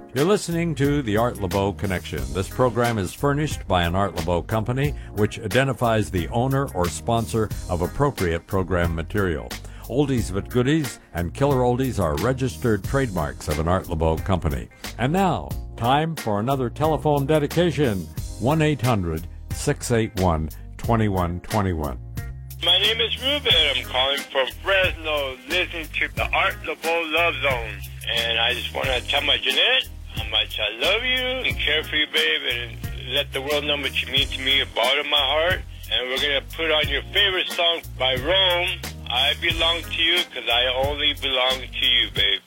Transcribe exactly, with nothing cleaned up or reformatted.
You're listening to the Art Laboe Connection. This program is furnished by an Art Laboe company, which identifies the owner or sponsor of appropriate program material. Oldies but Goodies and Killer Oldies are registered trademarks of an Art Laboe company. And now, time for another telephone dedication. one eight hundred six eight one two one two one. My name is Ruben. I'm calling from Fresno, listening to the Art Laboe Love Zone. And I just want to tell my Jeanette how much I love you and care for you, babe, and let the world know what you mean to me, a bottom of my heart. And we're going to put on your favorite song by Rome, I Belong to You, because I only belong to you, babe.